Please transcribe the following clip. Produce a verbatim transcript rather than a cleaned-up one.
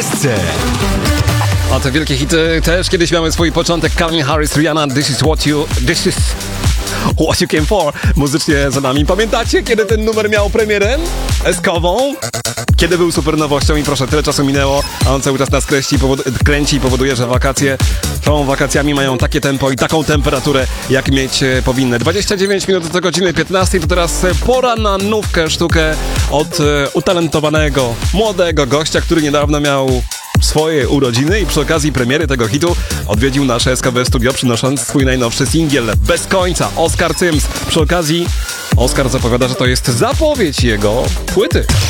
desce. A te wielkie hity też kiedyś miały swój początek. Calvin Harris, Rihanna, This is what you... This is... What you came for. Muzycznie za nami. Pamiętacie, kiedy ten numer miał premierę? Eskową? Kiedy był super nowością i proszę, tyle czasu minęło, a on cały czas nas kręci, powod- kręci i powoduje, że wakacje tą wakacjami mają takie tempo i taką temperaturę, jak mieć e, powinny. dwadzieścia dziewięć minut do godziny piętnastej, to teraz e, pora na nówkę, sztukę od e, utalentowanego, młodego gościa, który niedawno miał swoje urodziny i przy okazji premiery tego hitu odwiedził nasze S K W Studio, przynosząc swój najnowszy singiel Bez końca, Oskar Cyms. Przy okazji Oskar zapowiada, że to jest zapowiedź jego płyty.